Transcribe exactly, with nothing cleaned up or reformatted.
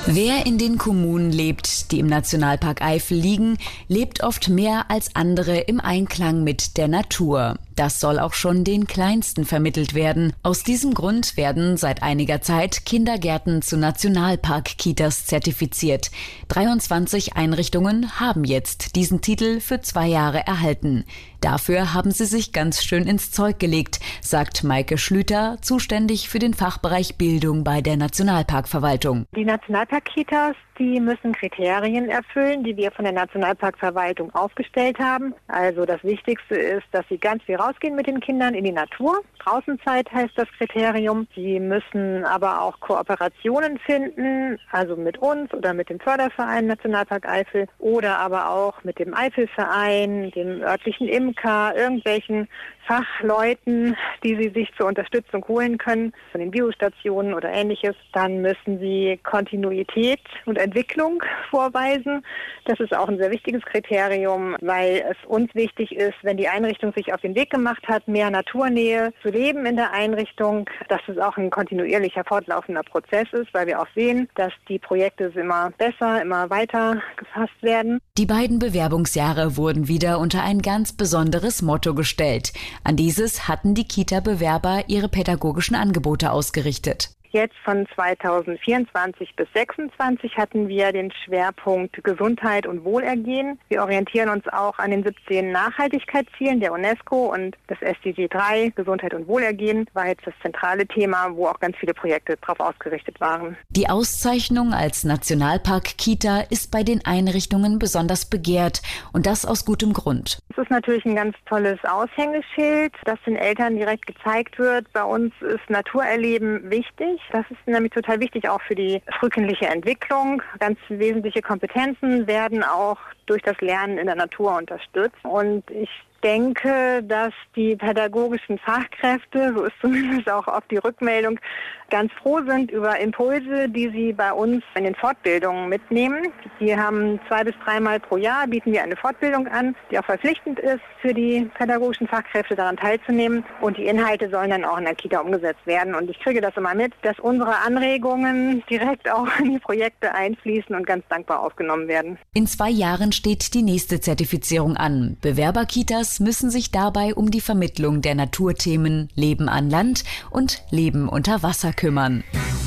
Wer in den Kommunen lebt, die im Nationalpark Eifel liegen, lebt oft mehr als andere im Einklang mit der Natur. Das soll auch schon den Kleinsten vermittelt werden. Aus diesem Grund werden seit einiger Zeit Kindergärten zu Nationalpark-Kitas zertifiziert. dreiundzwanzig Einrichtungen haben jetzt diesen Titel für zwei Jahre erhalten. Dafür haben sie sich ganz schön ins Zeug gelegt, sagt Maike Schlüter, zuständig für den Fachbereich Bildung bei der Nationalparkverwaltung. Die Nationalpark-Kitas, die müssen Kriterien erfüllen, die wir von der Nationalparkverwaltung aufgestellt haben. Also das Wichtigste ist, dass sie ganz viel rausgehen mit den Kindern in die Natur. Draußenzeit heißt das Kriterium. Sie müssen aber auch Kooperationen finden, also mit uns oder mit dem Förderverein Nationalpark Eifel oder aber auch mit dem Eifelverein, dem örtlichen Imker, irgendwelchen Fachleuten, die sie sich zur Unterstützung holen können, von den Biostationen oder ähnliches. Dann müssen sie Kontinuität und Entwicklung vorweisen. Das ist auch ein sehr wichtiges Kriterium, weil es uns wichtig ist, wenn die Einrichtung sich auf den Weg gemacht hat, mehr Naturnähe zu leben in der Einrichtung, dass es auch ein kontinuierlicher, fortlaufender Prozess ist, weil wir auch sehen, dass die Projekte immer besser, immer weiter gefasst werden. Die beiden Bewerbungsjahre wurden wieder unter ein ganz besonderes Motto gestellt. An dieses hatten die Kita-Bewerber ihre pädagogischen Angebote ausgerichtet. Jetzt von zweitausendvierundzwanzig bis sechsundzwanzig hatten wir den Schwerpunkt Gesundheit und Wohlergehen. Wir orientieren uns auch an den siebzehn Nachhaltigkeitszielen der UNESCO und das S D G drei, Gesundheit und Wohlergehen, war jetzt das zentrale Thema, wo auch ganz viele Projekte darauf ausgerichtet waren. Die Auszeichnung als Nationalpark-Kita ist bei den Einrichtungen besonders begehrt und das aus gutem Grund. Es ist natürlich ein ganz tolles Aushängeschild, das den Eltern direkt gezeigt wird. Bei uns ist Naturerleben wichtig. Das ist nämlich total wichtig auch für die frühkindliche Entwicklung. Ganz wesentliche Kompetenzen werden auch durch das Lernen in der Natur unterstützt. Und ich denke, dass die pädagogischen Fachkräfte, so ist zumindest auch oft die Rückmeldung, ganz froh sind über Impulse, die sie bei uns in den Fortbildungen mitnehmen. Wir haben zwei bis dreimal pro Jahr bieten wir eine Fortbildung an, die auch verpflichtend ist für die pädagogischen Fachkräfte daran teilzunehmen. Und die Inhalte sollen dann auch in der Kita umgesetzt werden. Und ich kriege das immer mit, dass unsere Anregungen direkt auch in die Projekte einfließen und ganz dankbar aufgenommen werden. In zwei Jahren steht die nächste Zertifizierung an. Bewerberkitas müssen sich dabei um die Vermittlung der Naturthemen Leben an Land und Leben unter Wasser kümmern.